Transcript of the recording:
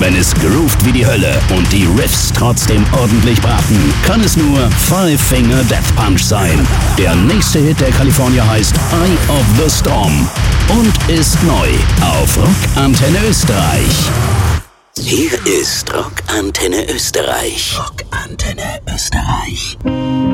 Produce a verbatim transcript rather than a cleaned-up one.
Wenn es groovt wie die Hölle und die Riffs trotzdem ordentlich braten, kann es nur Five Finger Death Punch sein. Der nächste Hit der Kalifornier heißt Eye of the Storm und ist neu auf Rock Antenne Österreich. Hier ist Rock Antenne Österreich. Rock Antenne Österreich.